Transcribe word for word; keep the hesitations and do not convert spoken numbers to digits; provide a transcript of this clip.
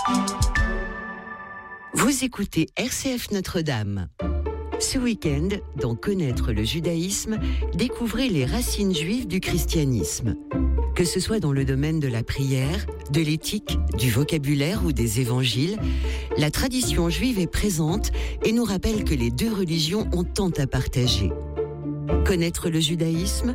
Vous écoutez R C F Notre-Dame. Ce week-end, dans Connaître le judaïsme, découvrez les racines juives du christianisme. Que ce soit dans le domaine de la prière, de l'éthique, du vocabulaire ou des évangiles, la tradition juive est présente et nous rappelle que les deux religions ont tant à partager. Connaître le judaïsme,